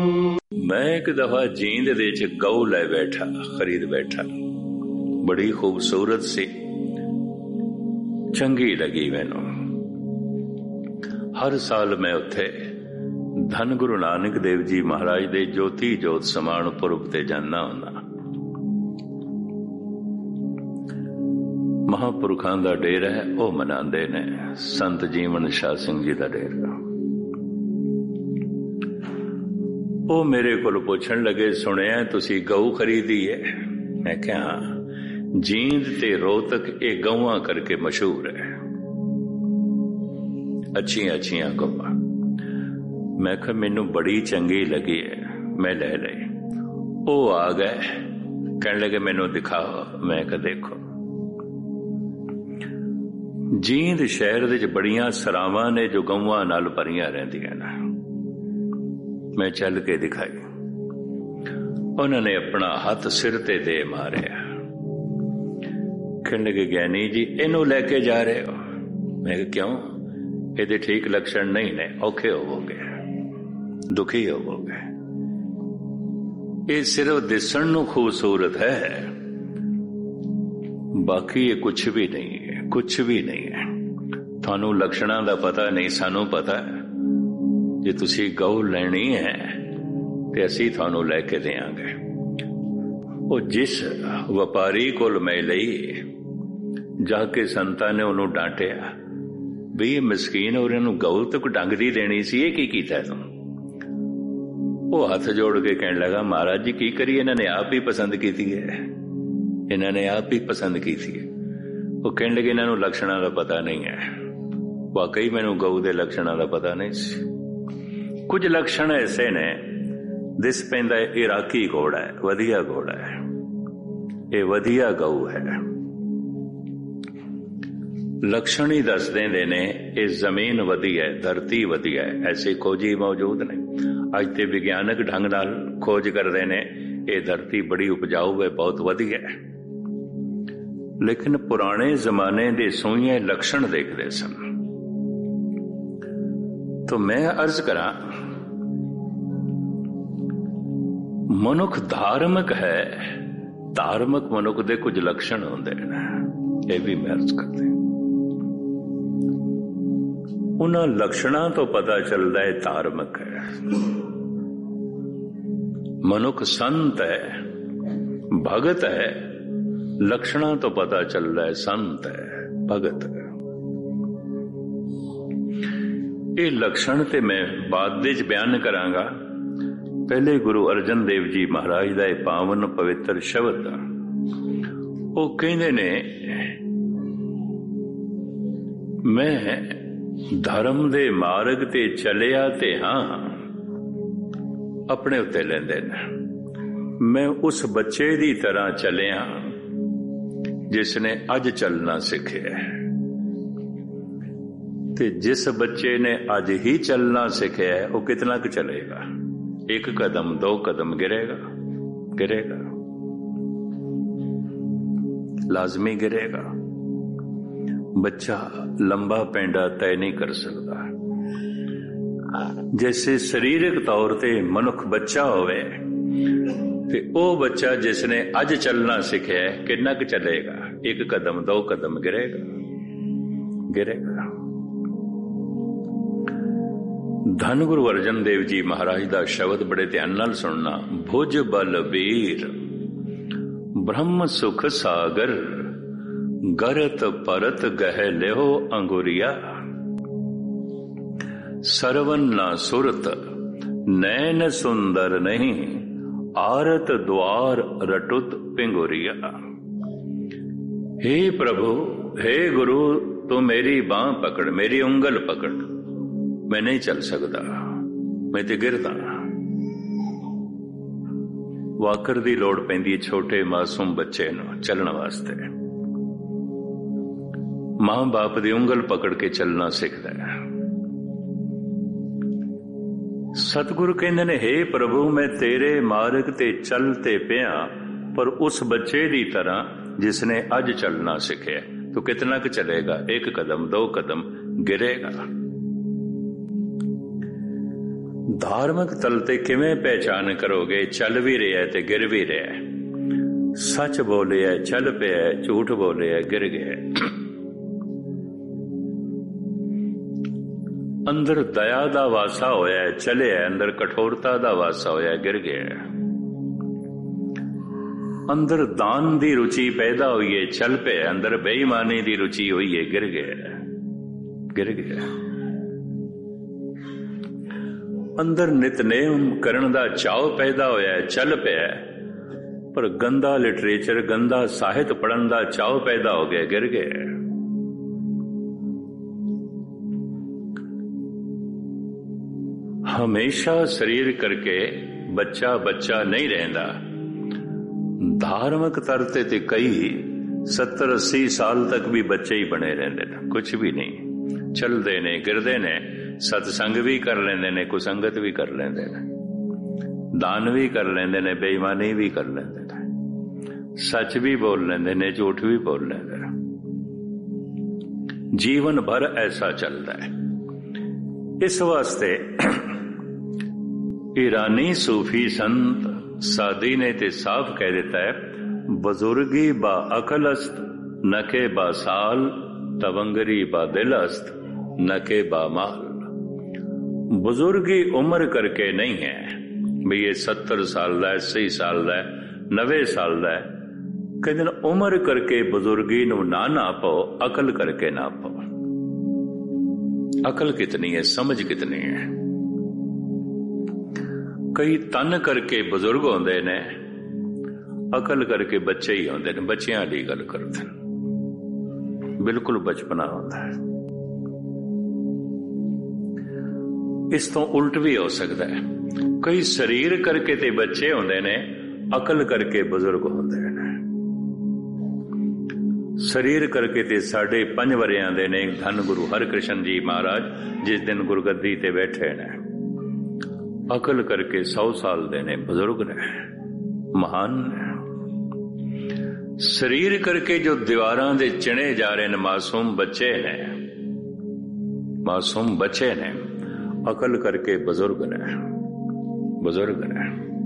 मैं एक दफा जींद दे च गऊ लै बैठा, खरीद बैठा। बड़ी खूबसूरत सी, चंगी लगी मैनू। हर साल मैं उत्थे धन गुरु नानक देव जी महाराज दे ज्योति जोत समान पुरब ते जाना हुंदा। महापुरखां दा डेरा है, वह मनांदे ने। संत जीवन शाह सिंह जी दा डेरा। वो मेरे को पुछण लगे, सुनिया तुसी गऊ खरीदी है? मैं क्या, जींद ते रोहतक ये गऊआं करके मशहूर है, अच्छियां अच्छियां गऊआं। मैं कहा मैनू बड़ी चंगी लगी है, मैं ले ली। वो आ गए, कहने लगे मैनू दिखाओ। मैं कहा देखो। जींद शहर दे बड़ियां सरावां ने जो गऊआं नाल भरियां रहिंदियां ने। मैं चल के दिखाई। उन्होंने अपना हाथ सिर ते दे मारिया। कहने लगे ज्ञानी जी इनू लेके जा रहे हो? मैं क्यों, ये ठीक लक्षण नहीं ने, औखे होवोगे, दुखी होवोगे। ये सिर्फ दिसण नू खूबसूरत है, बाकी ये कुछ भी नहीं है, कुछ भी नहीं है। थानू लक्षणां दा पता नहीं, सानू पता है। जे तुसी गऊ लेनी है ते असी थानू लैके देंगे। वो जिस व्यापारी कोल मैं लई, जाके संतां ने उन्होंने डांटिया भी ये मस्कीन और इन्हू गऊ तो डंगदी देनी सी, ये की कीता तू? वो हाथ जोड़ के कहने लगा महाराज जी की करिए, इन्होंने आप ही पसंद की है, इन्होंने आप ही पसंद की थी। वो कहने लगे इन्हों लक्षणों का पता नहीं है। वाकई मैनू गऊ के लक्षणों का पता नहीं सी। कुछ लक्षण ऐसे ने, दिस पैंदा इराकी घोड़ा है, वधिया घोड़ा है, ये वधिया गऊ है। लक्षण ही दस देंदे ने ये जमीन वधिया है, धरती वधिया है। ऐसे खोजी मौजूद ने। अज ते विज्ञानक ढंग नाल खोज करते ने, ये धरती बड़ी उपजाऊ है, बहुत वधिया है। लेकिन पुराने जमाने दे सूइए लक्षण देखते सन। तो मैं अर्ज करा, मनुख धार्मिक है, धार्मिक मनुख दे कुछ लक्षण होंदे ने, ये भी मैं अर्ज करते। उन्हां लक्षणां तो पता चलता है धार्मिक है। मनुख संत है, भगत है, लक्षणां तो पता चल रहा है संत है, भगत है। ये लक्षण ते मैं बाद विच बयान करांगा। पहले गुरु अर्जन देव जी महाराज दा पावन पवित्र शब्द वो कहंदे ने, मैं धर्म दे मार्ग ते चलिया ते हाँ, अपने उत्ते लेंदे ने। मैं उस बच्चे दी तरह चलिया जिसने अज चलना सीखिया है। ते जिस बच्चे ने आज ही चलना सीखा है, वो कितना क चलेगा? एक कदम, दो कदम गिरेगा, गिरेगा, लाजमी गिरेगा। बच्चा लंबा पेंडा तय नहीं कर सकता। जैसे शरीरक तौर ते मनुख बच्चा होवे, ते ओ बच्चा जिसने अज चलना सीखा है, कितना क चलेगा? एक कदम, दो कदम, गिरेगा, गिरेगा। धन गुरु अर्जन देव जी महाराज दा शब्द बड़े ध्यान नाल सुनना। भुज बल वीर ब्रह्म सुख सागर, गरत परत गह लेहो अंगुरिया। सरवन ना सुरत नैन सुंदर नहीं, आरत द्वार रटुत पिंगुरिया। हे प्रभु, हे गुरु, तू मेरी बांह पकड़, मेरी उंगल पकड़। मैं नहीं चल सकता, मैं ते गिरदा। वाकर दी लोड़ पैंदी छोटे मासूम बच्चे नूं चलण वास्ते। मां बाप दी उंगल पकड़ के चलना सीखदा है। सतगुरु कहंदे ने, हे प्रभु, मैं तेरे मार्ग ते चलते पिया, पर उस बच्चे दी तरह जिसने अज चलना सीखे। तो कितना क चलेगा? एक कदम, दो कदम, गिरेगा। धार्मिक तल ते किवें पहचान करोगे? चल भी रहा ते गिर भी रहा, सच बोले है चल पिया, झूठ बोले है गिर गया। अंदर दया दा वासा होया चले, अंदर कठोरता दा वासा होया गिर गया। अंदर दान दी रुचि पैदा हुई है चल पे, अंदर बेईमानी दी रुचि हुई है गिर गया, गिर गया। अंदर नितनेम करन दा चाव पैदा होया चल पे, पर गंदा लिटरेचर गंदा साहित्य पढ़न दा चाव पैदा हो गया गिर गया। हमेशा शरीर करके बच्चा बच्चा नहीं रहंदा। धार्मिक तरते ते कई 70-80 साल तक भी बच्चे ही बने रहंदे ने, कुछ भी नहीं, चलदे ने गिरदे ने, सत्संग भी कर लेंदे ने, कुसंगत भी कर लेंदे ने, दान भी कर लेंदे ने, बेईमानी भी कर लेंदे ने, सच भी बोल लेंदे ने, झूठ भी बोल लेंदे ने। जीवन भर ऐसा चलता है। इस वास्ते ईरानी सूफी संत सादी ने ते साफ कह देता है, बुजुर्गी बा अकलस्त न के बा साल, तवंगरी बा दिलस्त न के बा माल। बुजुर्गी उम्र करके नहीं है भी ये 70 साल दा 80 साल दा 90 साल दा, कहते हैं उम्र करके बुजुर्गी नू ना नापो, अकल करके नापो। अकल कितनी है, समझ कितनी है। कई तन करके बुजुर्ग होंदे ने, अकल करके बच्चे ही होंदे ने, बच्चियां दी गल करदे ने, बिल्कुल बचपना होंदा है। इस तो उल्ट भी हो सकता है, कई शरीर करके ते बच्चे होंदे ने, अकल करके बुजुर्ग होंदे ने। शरीर करके ते 5.5 वरियां दे ने धन गुरु हरकृष्ण जी महाराज, जिस दिन गुरगद्दी ते बैठे ने। अकल करके 100 साल दे ने, बुजुर्ग ने, महान ने। शरीर करके जो दीवारां दे चिणे जा रहे ने, मासूम बच्चे ने, मासूम बच्चे ने, अकल करके बुजुर्ग ने, बुजुर्ग ने।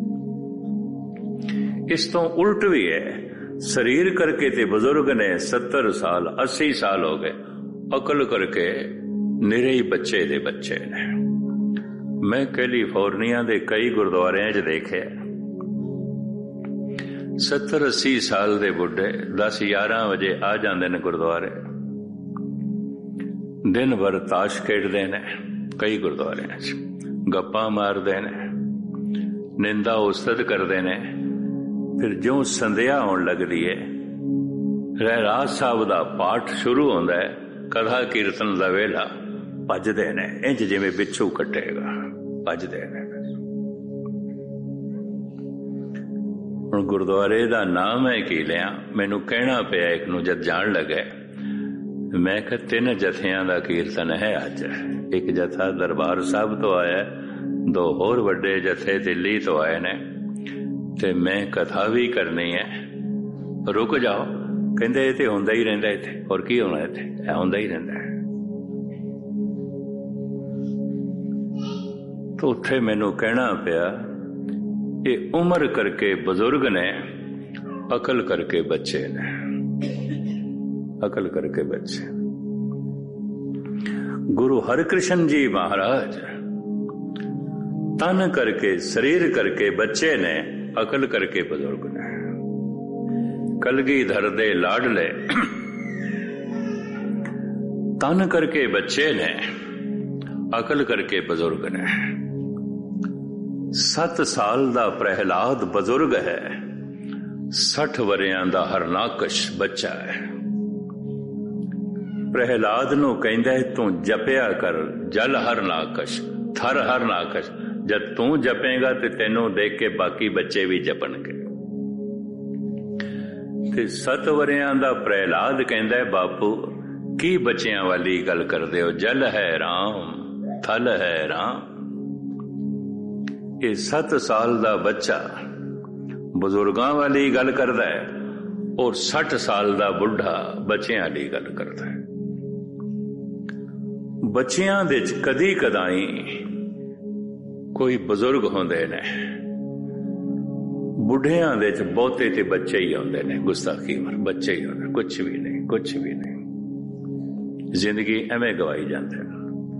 इस तो उल्ट भी है, शरीर करके ते बुजुर्ग ने 70 साल 80 साल हो गए, अकल करके निरे ही बच्चे दे बच्चे ने। मैं कैलीफोर्निया दे कई गुरुद्वारियां च देखे 70-80 साल दे बुढ़े 10-11 बजे आ जाते ने गुरुद्वारे, दिन भर ताश खेडते ने, कई गुरुद्वारियां च गप्पा मारते ने, निंदा उस्तत करते ने। फिर ज्यों संध्या होने लगती है, रहराज साहब दा पाठ शुरू होंदा है, कथा कीर्तन दा वेला, भजदे ने इंज जिवें बिच्छू कटेगा, भजदे ने। हुण गुरुद्वारे दा नाम है की लिया, मैनू कहना पिया एक नू जद जान लगे, मैं कहा 3 जथियां दा कीर्तन है अज। एक जथा दरबार साहब तो आया, 2 होर वड्डे जथे दिल्ली तो आए ने, ते मैं कथा भी करनी है। रुक जाओ, कहंदे ये ते हुंदा ही रहिंदा इत्थे, और की होना इत्थे, हुंदा ही रहिंदा है। तो उत्थे मैनू कहना पिया, ये उम्र करके बुजुर्ग ने, अकल करके बच्चे ने, अकल करके बच्चे। गुरु हरकृष्ण जी महाराज तन करके शरीर करके बच्चे ने, अकल करके बुजुर्ग ने। कलगीधर दे लाडले तन करके बच्चे ने, अकल करके बुजुर्ग ने। 7 साल दा प्रहलाद बुजुर्ग है, 60 वरियां दा हरनाकश बच्चा है। प्रहलाद नू कहंदा है, तू जपिया कर जल हरनाकश, थर हरनाकश। जब तू जपेगा तो तेनों देख के बाकी बच्चे भी जपणगे। ते 7 वरियां दा प्रहलाद कहंदा है, बापू की बच्चियां वाली गल करदे हो, जल है राम, थल है राम। ये 7 साल दा बच्चा बुजुर्गां वाली गल करदा है, और 60 साल दा बुढ़ा बच्चियां वाली गल करदा है। बच्चियां दे कदी कदाई कोई बजुर्ग होंदे ने, बुढ़ियां दे च बहुते ते बच्चे ही होंदे ने, गुस्ताखी बच्चे ही होंदे, कुछ भी नहीं, कुछ भी नहीं। जिंदगी एवें गवाई जाते हैं।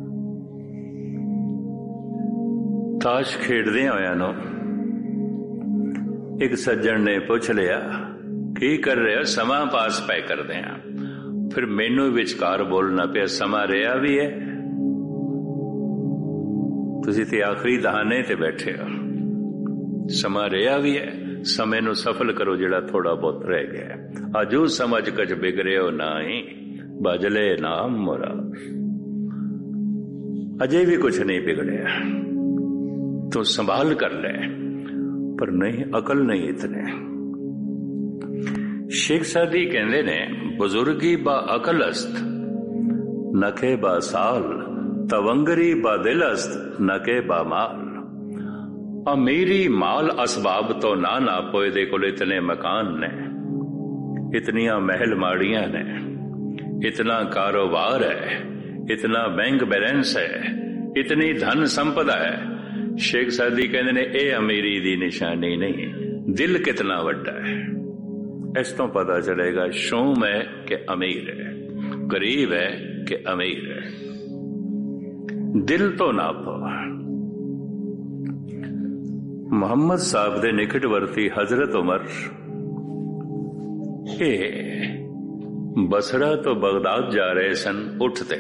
ताश खेडदे होया नो एक सज्जन ने पूछ लिया, की कर रहे हो? समा पास पै करदे हैं। फिर मैनू विचकार बोलना पिया, समा रहा भी है, तुसी ते आखिरी दहाने ते बैठे हो, समा रहा भी है, समय नू सफल करो जिहड़ा थोड़ा बहुत रह गया। अजू समझ कच बिगड़े हो नाई, बजले नाम मोरा। अजय भी कुछ नहीं बिगड़िया, तू संभाल कर ले, पर नहीं अकल नहीं इतने। शेख सादी कहते ने, बुजुर्गी बा अकलस्त नखे बा साल, तवंगरी बा दिलस्त नके बा माल। अमीरी माल असबाब तो ना नापो, दे कोल इतने मकान ने, इतनियां महल माड़ियां ने, इतना कारोबार है, इतना बैंक बैलेंस है, इतनी धन संपदा है। शेख सादी कहते ने, ए अमीरी दी निशानी नहीं, दिल कितना वड्डा है। इस तो पता चलेगा शूम है कि अमीर है, गरीब है कि अमीर है। दिल तो नापो। मोहम्मद साहब दे निकटवर्ती हजरत उमर बसरा तो बगदाद जा रहे सन। उठते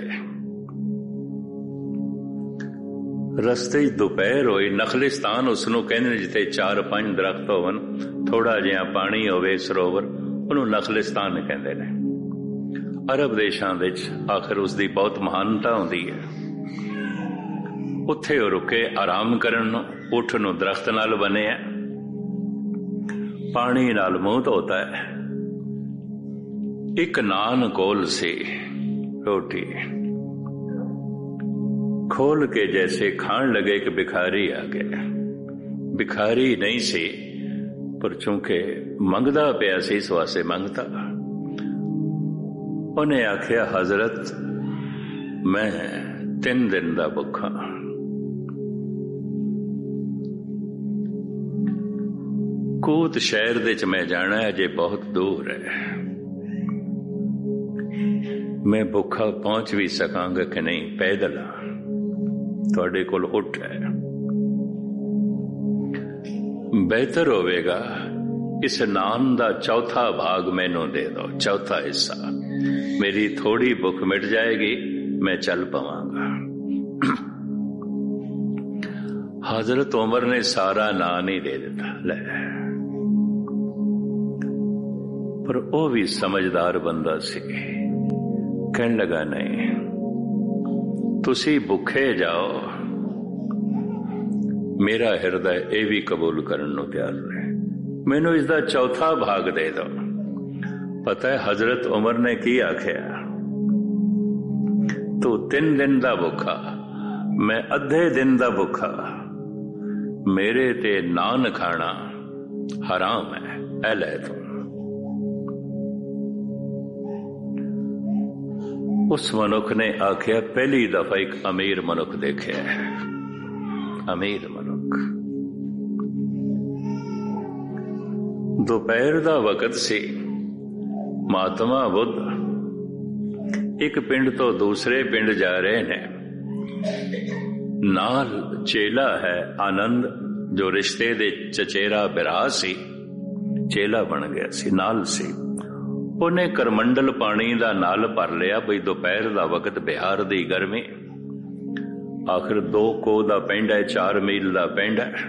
रस्ते दोपहर होई, नखलिस्तान उसनू कहने जिते 4-5 दरख्त होवन, थोड़ा जिहा पानी होवे सरोवर, उन्होंने नखलिस्तान कहते हैं। अरब देशों विच आखिर उसकी बहुत महानता होंदी है। उत्थे रुके आराम करन, उठ नू दरख्त नाल बने, पानी नाल मुंह धोता है। एक नान कोल सी, रोटी खोल के जैसे खान लगे कि भिखारी आ गया। भिखारी नहीं सी, पर चूंकि मंगदा पिया सी, इस वास्ते मंगता। उन्हें आख्या, हजरत मैं 3 दिन दा भुखा। कूत शहर दे च मैं जाना है, अजे बहुत दूर है, मैं भुखा पहुंच भी सकांगा कि नहीं, पैदल तुहाडे कोल उठ है। बेहतर होवेगा इस नान दा चौथा भाग मैनू दे दो, चौथा हिस्सा। मेरी थोड़ी भुख मिट जाएगी, मैं चल पावांगा। हजरत उमर ने सारा नान ही दे दिता। ले, पर वो भी समझदार बंदा सी, कहने लगा, नहीं तुसी भुखे जाओ, मेरा हृदय ये भी कबूल करने को तैयार है, मैनू इसका चौथा भाग दे दो। पता है हजरत उमर ने की आख्या, तू 3 दिन दा भुखा, मैं अद्धे दिन दा भुखा, मेरे ते नान खाना हराम है, ऐ ले तू। उस मनुख ने आख्या, पहली दफा एक अमीर मनुख देखे है, अमीर मनुख। दोपहर दा वक्त सी, महात्मा बुद्ध एक पिंड तो दूसरे पिंड जा रहे ने। नाल चेला है आनंद, जो रिश्ते दे चचेरा बिरा सी, चेला बन गया सी, नाल सी। उन्हें करमंडल पानी दा नाल भर लिया, बई दोपहर दा वक्त, बिहार दी गर्मी, आखिर 2 कोह दा पिंड है, 4 मील दा पिंड है।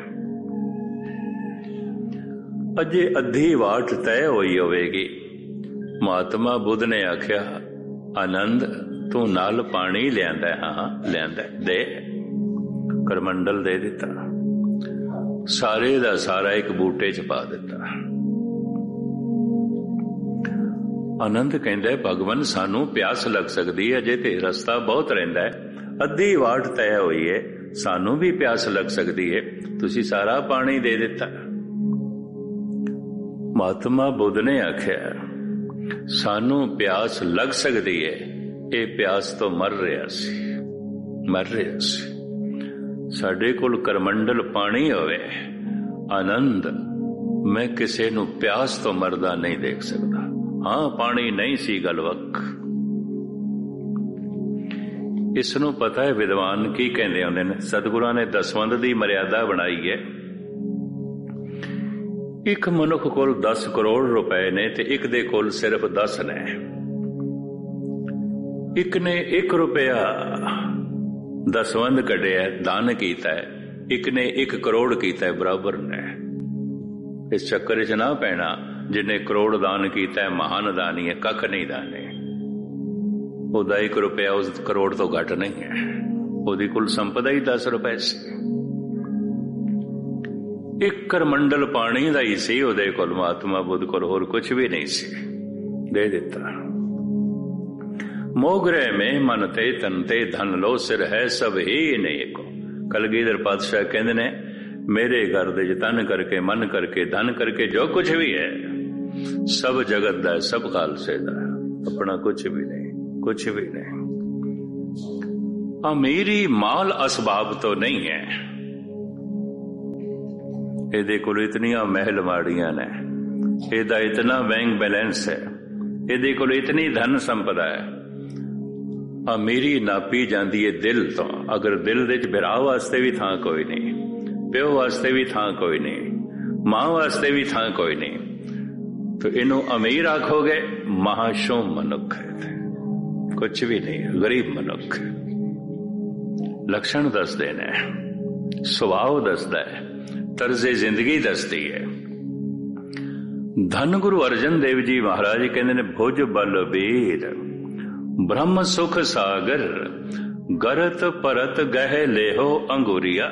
अजे अद्धी वाट तय होई होवेगी। महात्मा बुद्ध ने आख्या, आनंद तू नाल पानी लियांदा है? हाँ लियांदा, दे। करमंडल दे दिता, सारे दा सारा एक बूटे च पा दिता। आनंद कहता है, भगवान सानू प्यास लग सकती है, अजे ते रस्ता बहुत रहिंदा है, अद्धी वाट तय हुई है, सानू भी प्यास लग सकती है, तुसी सारा पानी दे दिता। महात्मा बुद्ध ने आख्या, सानू प्यास लग सकती है, ये प्यास तो मर रहा सी, मर रहा सी। ਸਾਡੇ ਕੋਲ ਕਰਮੰਡਲ ਪਾਣੀ ਹੋਵੇ, ਆਨੰਦ ਮੈਂ ਕਿਸੇ ਨੂੰ ਪਿਆਸ ਤੋਂ ਮਰਦਾ ਨਹੀਂ ਦੇਖ ਸਕਦਾ। ਹਾਂ, ਪਾਣੀ ਨਹੀਂ ਸੀ ਗੱਲ ਵੱਖ। ਇਸ ਨੂੰ ਪਤਾ ਹੈ ਵਿਦਵਾਨ ਕੀ ਕਹਿੰਦੇ ਹੁੰਦੇ ਨੇ। ਸਤਿਗੁਰਾਂ ਨੇ ਦਸਵੰਧ ਦੀ ਮਰਿਆਦਾ ਬਣਾਈ ਹੈ। ਇੱਕ ਮਨੁੱਖ ਕੋਲ 10 ਕਰੋੜ ਰੁਪਏ ਨੇ ਤੇ ਇੱਕ ਦੇ ਕੋਲ ਸਿਰਫ 10 ਨੇ। ਇੱਕ ਨੇ 1 ਰੁਪਇਆ ਦਸਵੰਧ ਕੱਢਿਆ, ਦਾਨ ਕੀਤਾ ਹੈ, ਇੱਕ ਨੇ 1 ਕਰੋੜ ਕੀਤਾ, ਬਰਾਬਰ ਨੇ। ਇਸ ਚੱਕਰ 'ਚ ਨਾ ਪੈਣਾ ਜਿਹਨੇ ਕਰੋੜ ਦਾਨ ਕੀਤਾ ਮਹਾਨ ਦਾਨੀ ਹੈ, ਕੱਖ ਨਹੀਂ ਦਾਨੇ। ਉਹਦਾ 1 ਰੁਪਇਆ ਉਸ ਕਰੋੜ ਤੋਂ ਘੱਟ ਨਹੀਂ ਹੈ। ਉਹਦੀ ਕੁੱਲ ਸੰਪਦਾ ਹੀ 10 ਰੁਪਏ ਸੀ। ਇੱਕ ਕਰਮੰਡਲ ਪਾਣੀ ਦਾ ਹੀ ਸੀ ਉਹਦੇ ਕੋਲ, ਮਹਾਤਮਾ ਬੁੱਧ ਕੋਲ ਹੋਰ ਕੁਝ ਵੀ ਨਹੀਂ ਸੀ, ਦੇ ਦਿੱਤਾ। ਮੋਗਰੇ ਮੈਂ ਮਨ ਤੇ ਤਨ ਤੇ ਧਨ ਲੋ ਸਿਰ ਹੈ ਸਭ ਹੀ ਨੇਕੋ। ਕਲਗੀਧਰ ਪਾਤਸ਼ਾਹ ਕਹਿੰਦੇ ਨੇ, ਮੇਰੇ ਘਰ ਦੇ ਤਨ ਕਰਕੇ, ਮਨ ਕਰਕੇ, ਧਨ ਕਰਕੇ ਜੋ ਕੁਝ ਵੀ ਹੈ ਸਭ ਜਗਤ ਦਾ, ਸਭ ਖਾਲਸੇ ਦਾ, ਆਪਣਾ ਕੁਝ ਵੀ ਨਹੀਂ, ਕੁਝ ਵੀ ਨਹੀਂ। ਅਮੀਰੀ ਮਾਲ ਅਸਬਾਬ ਤੋਂ ਨਹੀਂ ਹੈ। ਇਹਦੇ ਕੋਲ ਇਤਨੀਆਂ ਮਹਿਲ ਮਾੜੀਆਂ ਨੇ, ਇਹਦਾ ਇਤਨਾ ਬੈਂਕ ਬੈਲੈਂਸ ਹੈ, ਇਹਦੇ ਕੋਲ ਇਤਨੀ ਧਨ ਸੰਪਦਾ ਹੈ। ਅਮੀਰੀ ਨਾਪੀ ਜਾਂਦੀ ਹੈ ਦਿਲ ਤੋਂ। ਅਗਰ ਦਿਲ ਦੇ ਵਿੱਚ ਭਰਾ ਵਾਸਤੇ ਵੀ ਥਾਂ ਕੋਈ ਨਹੀਂ, ਪਿਓ ਵਾਸਤੇ ਵੀ ਥਾਂ ਕੋਈ ਨਹੀਂ, ਮਾਂ ਵਾਸਤੇ ਵੀ ਥਾਂ ਕੋਈ ਨਹੀਂ, ਤਾਂ ਇਹਨੂੰ ਅਮੀਰ ਆਖੋਗੇ? ਮਹਾਸ਼ੋ ਮਨੁੱਖ ਹੈ, ਕੁਛ ਵੀ ਨਹੀਂ, ਗਰੀਬ ਮਨੁੱਖ। ਲੱਛਣ ਦੱਸਦੇ ਨੇ, ਸੁਭਾਅ ਦੱਸਦਾ ਹੈ, ਤਰਜ਼ੇ ਜ਼ਿੰਦਗੀ ਦੱਸਦੀ ਹੈ। ਧੰਨ ਗੁਰੂ ਅਰਜਨ ਦੇਵ ਜੀ ਮਹਾਰਾਜ ਕਹਿੰਦੇ ਨੇ, ਭੁਜ ਬਲਬੀਰ ਬ੍ਰਹਮ ਸੁਖ ਸਾਗਰ ਗਰਤ ਪਰਤ ਗਹਿ ਲੇਹੋ ਅੰਗੁਰੀਆ।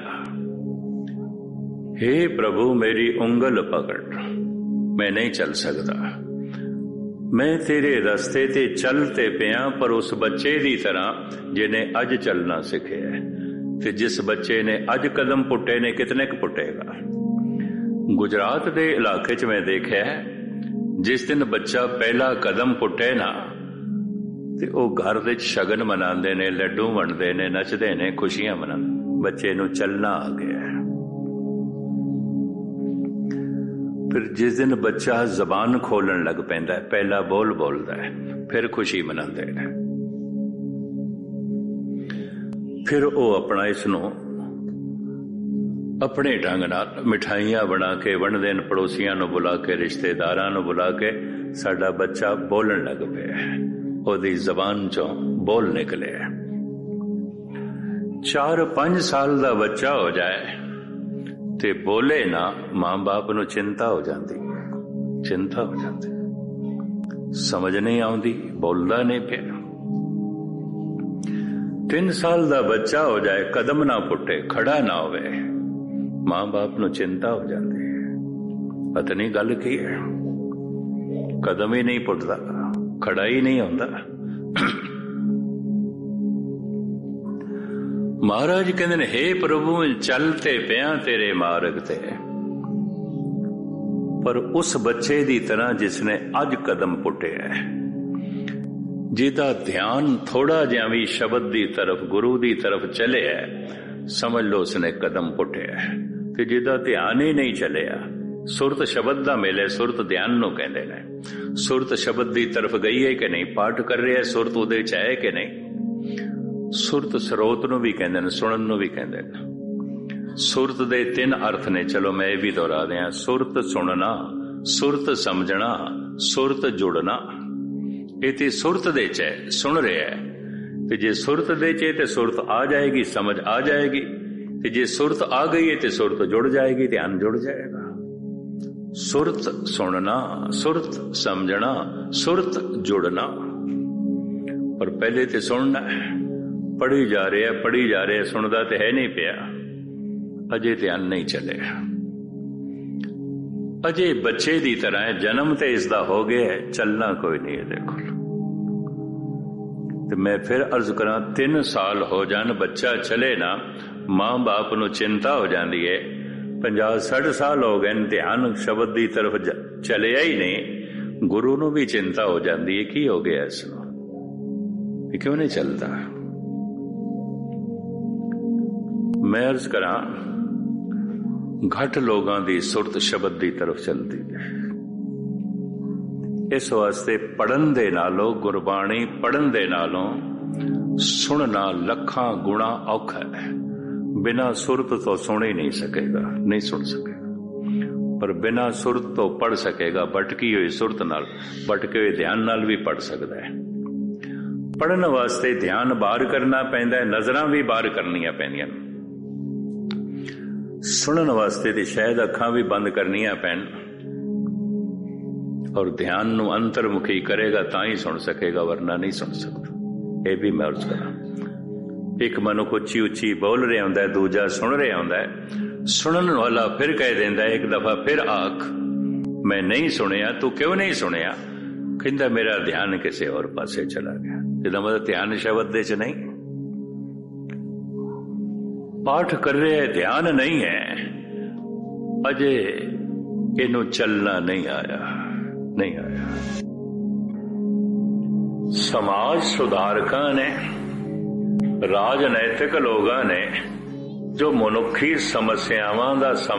हे प्रभु मेरी उंगल पकड़, मैं नहीं चल सकता, मैं तेरे रस्ते ते चलते पिया, पर उस बच्चे दी तरह जिन्हें अज चलना सिखिया है। ते जिस बच्चे ने अज कदम पुट्टे ने कितने क पुट्टेगा। गुजरात दे इलाके च मैं देखा है, जिस दिन बच्चा पहला कदम पुट्टे ना ते ਉਹ घर ਦੇ ਸ਼ਗਨ ਮਨਾਉਂਦੇ ਨੇ, ਲੱਡੂ ਵੰਡਦੇ ਨੇ, ਨੱਚਦੇ ਨੇ, ਖੁਸ਼ੀਆਂ ਮਨਾਉਂਦੇ। ਬੱਚੇ ਨੂੰ ਚੱਲਣਾ ਆ ਗਿਆ। ਫਿਰ ਜਿਸ ਦਿਨ ਬੱਚਾ ਜ਼ਬਾਨ ਖੋਲਣ ਲੱਗ ਪੈਂਦਾ, ਪਹਿਲਾ ਬੋਲ ਬੋਲਦਾ ਹੈ, ਫਿਰ ਖੁਸ਼ੀ ਮਨਾਉਂਦੇ ਨੇ। ਫਿਰ ਉਹ ਆਪਣਾ ਇਸ ਨੂੰ ਆਪਣੇ ਢੰਗ ਨਾਲ ਮਿਠਾਈਆਂ ਬਣਾ ਕੇ ਵੰਡਦੇ ਨੇ, ਪੜੋਸੀਆਂ ਨੂੰ ਬੁਲਾ ਕੇ, ਰਿਸ਼ਤੇਦਾਰਾਂ ਨੂੰ ਬੁਲਾ ਕੇ। ਸਾਡਾ ਬੱਚਾ ਬੋਲਣ ਲੱਗ ਪਿਆ, ਉਹਦੀ ਜ਼ਬਾਨ ਚੋਂ ਬੋਲ ਨਿਕਲੇ। 4-5 ਸਾਲ ਦਾ ਬੱਚਾ ਹੋ ਜਾਏ ਤੇ ਬੋਲੇ ਨਾ, ਮਾਂ ਬਾਪ ਨੂੰ ਚਿੰਤਾ ਹੋ ਜਾਂਦੀ, ਚਿੰਤਾ ਹੋ ਜਾਂਦੀ, ਸਮਝ ਨਹੀਂ ਆਉਂਦੀ, ਬੋਲਦਾ ਨਹੀਂ ਪਿਆ। 3 ਸਾਲ ਦਾ ਬੱਚਾ ਹੋ ਜਾਏ, ਕਦਮ ਨਾ ਪੁੱਟੇ, ਖੜਾ ਨਾ ਹੋਵੇ, ਮਾਂ ਬਾਪ ਨੂੰ ਚਿੰਤਾ ਹੋ ਜਾਂਦੀ ਹੈ। ਪਤਾ ਨਹੀਂ ਗੱਲ ਕੀ ਹੈ, ਕਦਮ ਹੀ ਨਹੀਂ ਪੁੱਟਦਾ, ਖੜਾ ਹੀ ਨਹੀਂ ਹੁੰਦਾ। ਮਹਾਰਾਜ ਕਹਿੰਦੇ ਨੇ, हे ਪ੍ਰਭੂ ਚੱਲ ਤੇ ਪਿਆ ਤੇਰੇ ਮਾਰਗ ਤੇ, ਪਰ ਉਸ ਬੱਚੇ ਦੀ ਤਰ੍ਹਾਂ ਜਿਸਨੇ ਅੱਜ ਕਦਮ ਪੁੱਟਿਆ, ਜਿਹਦਾ ਧਿਆਨ ਥੋੜਾ ਜਿਹਾ ਵੀ ਸ਼ਬਦ ਦੀ ਤਰਫ, ਗੁਰੂ ਦੀ ਤਰਫ ਚਲਿਆ, ਸਮਝ ਲਓ ਉਸਨੇ ਕਦਮ ਪੁੱਟਿਆ। ਤੇ ਜਿਹਦਾ ਧਿਆਨ ਹੀ ਨਹੀਂ ਚਲਿਆ, ਸੁਰਤ ਸ਼ਬਦ ਦਾ ਮੇਲੇ, ਸੁਰਤ ਧਿਆਨ ਨੂੰ ਕਹਿੰਦੇ ਨੇ। ਸੁਰਤ ਸ਼ਬਦ ਦੀ ਤਰਫ ਗਈ ਹੈ ਕਿ ਨਹੀਂ, ਪਾਠ ਕਰ ਰਿਹਾ, ਸੁਰਤ ਉਹਦੇ ਚ ਹੈ ਕਿ ਨਹੀਂ। ਸੁਰਤ ਸਰੋਤ ਨੂੰ ਵੀ ਕਹਿੰਦੇ ਨੇ, ਸੁਣਨ ਨੂੰ ਵੀ ਕਹਿੰਦੇ ਨੇ। ਸੁਰਤ ਦੇ 3 ਅਰਥ ਨੇ, ਚਲੋ ਮੈਂ ਇਹ ਵੀ ਦੁਹਰਾ ਦਿਆਂ। ਸੁਰਤ ਸੁਣਨਾ, ਸੁਰਤ ਸਮਝਣਾ, ਸੁਰਤ ਜੁੜਨਾ। ਇਹ ਤੇ ਸੁਰਤ ਦੇ ਚ ਹੈ, ਸੁਣ ਰਿਹਾ ਹੈ। ਤੇ ਜੇ ਸੁਰਤ ਦੇ ਚ ਤੇ ਸੁਰਤ ਆ ਜਾਏਗੀ, ਸਮਝ ਆ ਜਾਏਗੀ। ਤੇ ਜੇ ਸੁਰਤ ਆ ਗਈ ਹੈ ਤੇ ਸੁਰਤ ਜੁੜ ਜਾਏਗੀ, ਧਿਆਨ ਜੁੜ ਜਾਏਗਾ। ਸੁਰਤ ਸੁਣਨਾ, ਸੁਰਤ ਸਮਝਣਾ, ਸੁਰਤ ਜੁੜਨਾ। ਪਰ ਪਹਿਲੇ ਤੇ ਸੁਣਨਾ ਹੈ, ਪੜ੍ਹੀ ਜਾ ਰਿਹਾ, ਪੜ੍ਹੀ ਜਾ ਰਿਹਾ, ਸੁਣਦਾ ਤੇ ਹੈ ਨਹੀਂ ਪਿਆ, ਅਜੇ ਧਿਆਨ ਨਹੀਂ ਚੱਲਿਆ, ਅਜੇ ਬੱਚੇ ਦੀ ਤਰ੍ਹਾਂ ਹੈ। ਜਨਮ ਤੇ ਇਸ ਦਾ ਹੋ ਗਿਆ, ਚੱਲਣਾ ਕੋਈ ਨਹੀਂ ਇਹਦੇ ਕੋਲ। ਤੇ ਮੈਂ ਫਿਰ ਅਰਜ਼ ਕਰਾਂ, 3 ਸਾਲ ਹੋ ਜਾਣ, ਬੱਚਾ ਚਲੇ ਨਾ, ਮਾਂ ਬਾਪ ਨੂੰ ਚਿੰਤਾ ਹੋ ਜਾਂਦੀ ਹੈ। 50-60 ਸਾਲ ਹੋ ਗਏ, ਧਿਆਨ ਸ਼ਬਦ ਦੀ ਤਰਫ ਚਲਿਆ ਹੀ ਨਹੀਂ। ਗੁਰੂ ਨੂੰ ਵੀ ਚਿੰਤਾ ਹੋ ਜਾਂਦੀ ਹੈ, ਕੀ ਹੋ ਗਿਆ ਇਸ ਨੂੰ, ਇਹ ਕਿਉਂ ਨਹੀਂ ਚੱਲਦਾ। मैं अर्ज करा घट लोगों की सुरत शब्द की तरफ चलती है। इस वास्ते पढ़न दे नालों गुरबाणी पढ़न दे नालों सुनना लखां गुणा औखा है। बिना सुरत तो सुन ही नहीं सकेगा, नहीं सुन सकेगा, पर बिना सुरत तो पढ़ सकेगा। भटकी हुई सुरत नाल, भटके हुए ध्यान नाल भी पढ़ सकता है। पढ़न वास्ते ध्यान बाहर करना पैंदा है, नजरां भी बाहर करनियां पैंदियां। सुनन वास्ते तो शायद अखां भी बंद करनियां पैन, और ध्यान नूं अंतर्मुखी करेगा तां ही सुन सकेगा, वरना नहीं सुन सकता। यह भी मैं अर्ज करा। एक मनुख उच्ची उच्ची बोल रहा होंदा है, दूजा सुन रहा होंदा है। सुनन वाला फिर कह देंदा एक दफा फिर आख मैं नहीं सुनिया, तू क्यों नहीं सुनिया? कहंदा मेरा ध्यान किसी और पासे चला गया। इसदा मतलब ध्यान शब्द दे च नहीं, पाठ कर रहे हैं, ध्यान नहीं है, अजे इनू चलना नहीं आया, नहीं आया। समाज सुधारकां ने, राजनैतिक लोगों ने जो मनुखी समस्यावां दा